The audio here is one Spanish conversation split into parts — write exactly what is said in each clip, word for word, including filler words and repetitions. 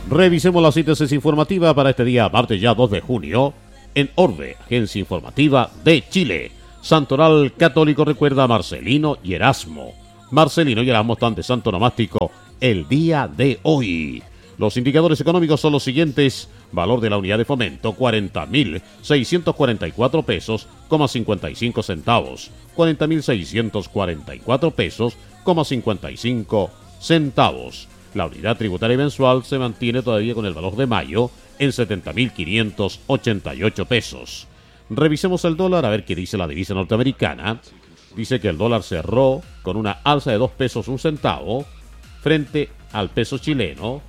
Revisemos la síntesis informativa para este día, martes ya dos de junio, en Orbe, Agencia Informativa de Chile. Santoral Católico recuerda a Marcelino y Erasmo. Marcelino y Erasmo están de santo nomástico el día de hoy. Los indicadores económicos son los siguientes. Valor de la unidad de fomento, cuarenta mil seiscientos cuarenta y cuatro pesos, coma cincuenta y cinco centavos. cuarenta mil seiscientos cuarenta y cuatro pesos, coma cincuenta y cinco centavos. La unidad tributaria mensual se mantiene todavía con el valor de mayo en setenta mil quinientos ochenta y ocho pesos. Revisemos el dólar a ver qué dice la divisa norteamericana. Dice que el dólar cerró con una alza de dos pesos un centavo frente al peso chileno,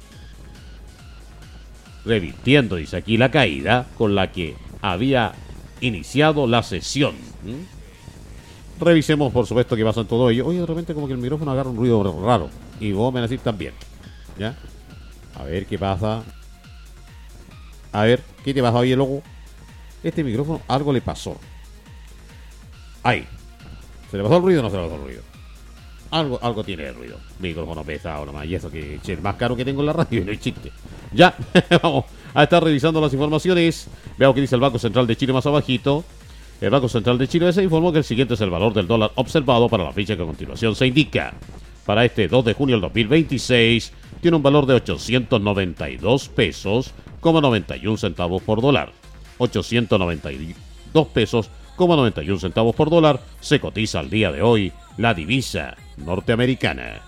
revirtiendo, dice aquí, la caída con la que había iniciado la sesión. ¿Mm? Revisemos, por supuesto, qué pasa en todo ello. Oye, de repente como que el micrófono agarra un ruido raro. Y vos me decís también. ¿Ya? A ver qué pasa. A ver, ¿qué te pasa hoy, loco? Este micrófono, algo le pasó. Ahí. ¿Se le pasó el ruido o no se le pasó el ruido? Algo, algo tiene el ruido. Micrófono pesado nomás. Y eso que es el más caro que tengo en la radio, no es chiste. Ya, vamos a estar revisando las informaciones. Veamos qué dice el Banco Central de Chile más abajito. El Banco Central de Chile se informó que el siguiente es el valor del dólar observado para la fecha que a continuación se indica. Para este dos de junio del dos mil veintiséis tiene un valor de ochocientos noventa y dos pesos, coma noventa y un centavos por dólar. ochocientos noventa y dos pesos, coma noventa y un centavos por dólar se cotiza al día de hoy la divisa norteamericana.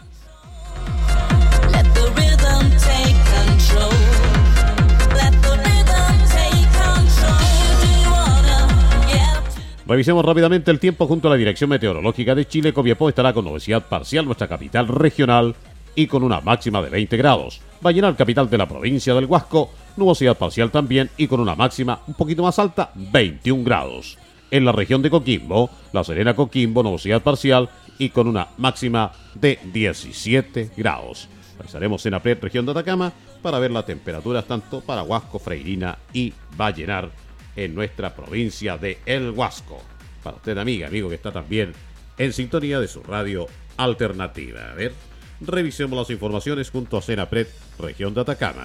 Revisemos rápidamente el tiempo junto a la Dirección Meteorológica de Chile. Copiapó estará con nubosidad parcial, nuestra capital regional, y con una máxima de veinte grados. Vallenar, capital de la provincia del Huasco, nubosidad parcial también y con una máxima un poquito más alta, veintiún grados. En la región de Coquimbo, La Serena, Coquimbo, nubosidad parcial y con una máxima de diecisiete grados. Pasaremos en Apret, región de Atacama, para ver las temperaturas tanto para Huasco, Freirina y Vallenar en nuestra provincia de El Huasco. Para usted, amiga, amigo, que está también en sintonía de su radio alternativa. A ver, revisemos las informaciones junto a Senapred, región de Atacama.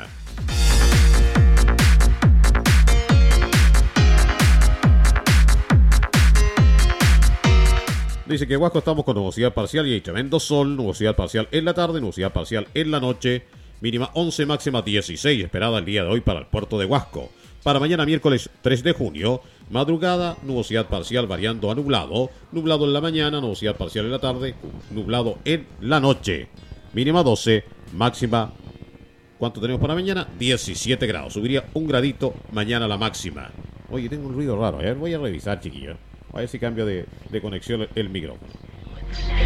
Dice que en Huasco estamos con nubosidad parcial y hay tremendo sol, nubosidad parcial en la tarde, nubosidad parcial en la noche, mínima once, máxima dieciséis, esperada el día de hoy para el puerto de Huasco. Para mañana miércoles tres de junio, madrugada, nubosidad parcial variando a nublado, nublado en la mañana, nubosidad parcial en la tarde, nublado en la noche. Mínima doce, máxima, ¿cuánto tenemos para mañana? diecisiete grados, subiría un gradito mañana la máxima. Oye, tengo un ruido raro, a ver, voy a revisar, chiquillos. A ver si cambio de, de conexión el micrófono.